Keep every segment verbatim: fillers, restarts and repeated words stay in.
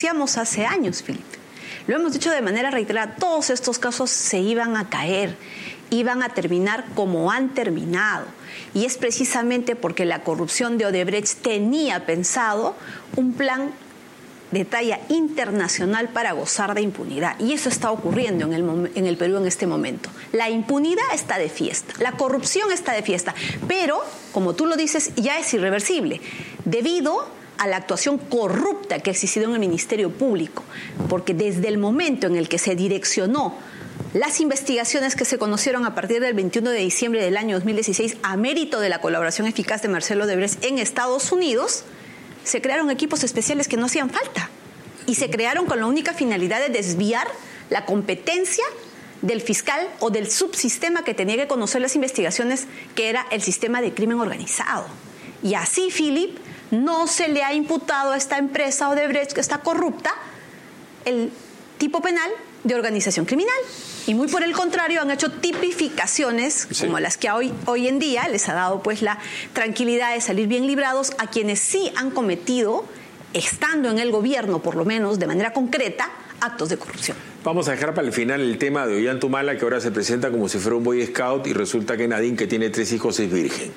decíamos hace años, Felipe. Lo hemos dicho de manera reiterada, todos estos casos se iban a caer, iban a terminar como han terminado. Y es precisamente porque la corrupción de Odebrecht tenía pensado un plan de talla internacional para gozar de impunidad. Y eso está ocurriendo en el, en el Perú en este momento. La impunidad está de fiesta, la corrupción está de fiesta, pero, como tú lo dices, ya es irreversible, debido a la actuación corrupta que ha existido en el Ministerio Público, porque desde el momento en el que se direccionó las investigaciones que se conocieron a partir del veintiuno de diciembre del año dos mil dieciséis a mérito de la colaboración eficaz de Marcelo Odebrecht en Estados Unidos, se crearon equipos especiales que no hacían falta y se crearon con la única finalidad de desviar la competencia del fiscal o del subsistema que tenía que conocer las investigaciones, que era el sistema de crimen organizado. Y así, Philip, no se le ha imputado a esta empresa Odebrecht, que está corrupta, el tipo penal de organización criminal. Y muy por el contrario, han hecho tipificaciones, sí, como las que hoy, hoy en día les ha dado pues la tranquilidad de salir bien librados a quienes sí han cometido, estando en el gobierno por lo menos de manera concreta, actos de corrupción. Vamos a dejar para el final el tema de Ollantumala, que ahora se presenta como si fuera un Boy Scout y resulta que Nadine, que tiene tres hijos, es virgen.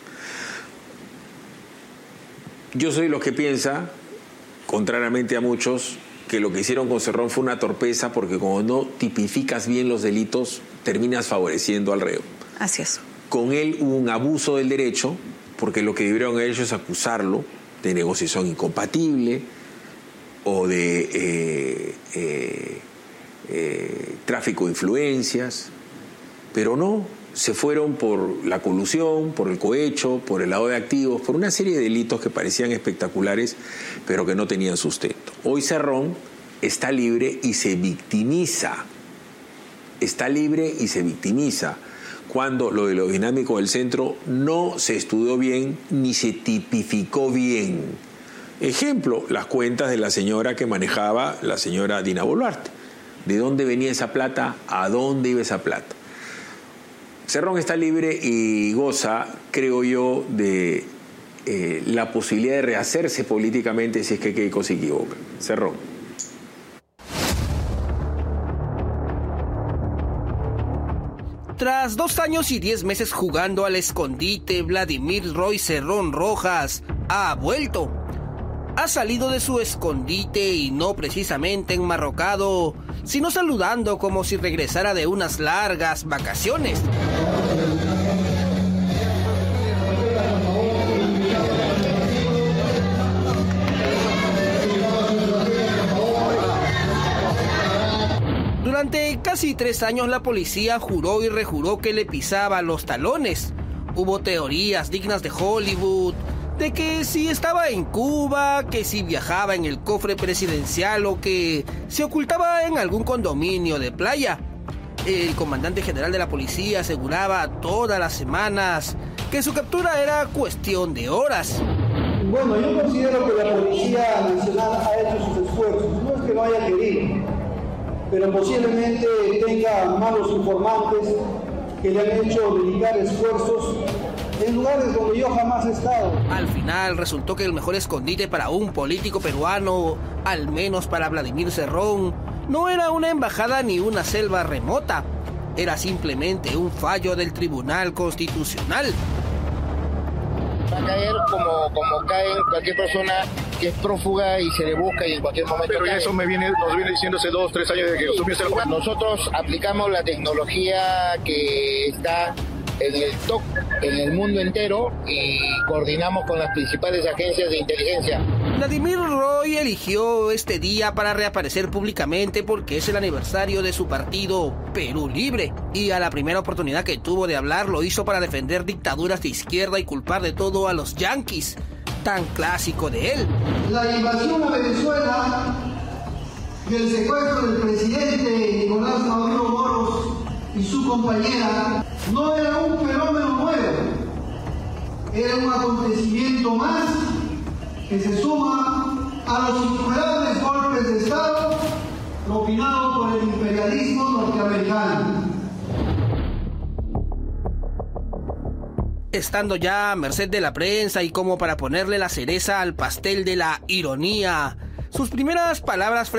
Yo soy los que piensa, contrariamente a muchos, que lo que hicieron con Cerrón fue una torpeza, porque como no tipificas bien los delitos, terminas favoreciendo al reo. Así es. Con él hubo un abuso del derecho, porque lo que debieron ellos es acusarlo de negociación incompatible o de eh, eh, eh, tráfico de influencias, pero no, se fueron por la colusión, por el cohecho, por el lavado de activos, por una serie de delitos que parecían espectaculares, pero que no tenían sustento. Hoy Cerrón está libre y se victimiza. Está libre y se victimiza, cuando lo de lo dinámico del centro no se estudió bien ni se tipificó bien. Ejemplo, las cuentas de la señora que manejaba la señora Dina Boluarte. ¿De dónde venía esa plata? ¿A dónde iba esa plata? Cerrón está libre y goza, creo yo, de eh, la posibilidad de rehacerse políticamente si es que Keiko se equivoca. Cerrón. Tras dos años y diez meses jugando al escondite, Vladimir Roy Cerrón Rojas ha vuelto. Ha salido de su escondite y no precisamente enmarrocado, sino saludando como si regresara de unas largas vacaciones. Durante casi tres años la policía juró y rejuró que le pisaba los talones. Hubo teorías dignas de Hollywood, de que si estaba en Cuba, que si viajaba en el cofre presidencial o que se ocultaba en algún condominio de playa. El comandante general de la policía aseguraba todas las semanas que su captura era cuestión de horas. Bueno, yo considero que la Policía Nacional ha hecho sus esfuerzos. No es que no haya querido, pero posiblemente tenga malos informantes que le han hecho dedicar esfuerzos en lugares donde yo jamás he estado. Al final resultó que el mejor escondite para un político peruano, al menos para Vladimir Cerrón, no era una embajada ni una selva remota. Era simplemente un fallo del Tribunal Constitucional. Va a caer como, como cae cualquier persona que es prófuga y se le busca y en cualquier momento. Pero cae. Eso me viene, nos viene diciendo hace dos, tres años de que asumiese el gobierno. Nosotros aplicamos la tecnología que está en el T O C, en el mundo entero, y coordinamos con las principales agencias de inteligencia. Vladimir Roy eligió este día para reaparecer públicamente porque es el aniversario de su partido Perú Libre, y a la primera oportunidad que tuvo de hablar lo hizo para defender dictaduras de izquierda y culpar de todo a los yanquis, tan clásico de él. La invasión a Venezuela y el secuestro del presidente Nicolás Maduro Moros y su compañera no era un fenómeno nuevo, era un acontecimiento más que se suma a los innumerables golpes de Estado propinados por el imperialismo norteamericano. Estando ya a merced de la prensa y como para ponerle la cereza al pastel de la ironía, sus primeras palabras frente